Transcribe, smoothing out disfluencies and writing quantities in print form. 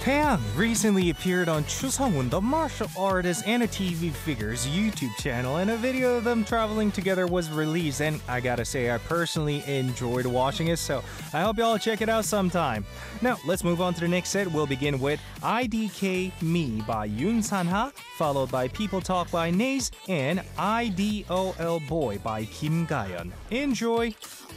Taeyang recently appeared on Chu Sung-woon, the martial artist and a TV figure's YouTube channel, and a video of them traveling together was released, and I gotta say I personally enjoyed watching it, so I hope y'all check it out sometime. Now let's move on to the next set. We'll begin with IDK Me by Yoon San-ha, followed by People Talk by Naze, and IDOL Boy by Kim Ga-yeon. Enjoy!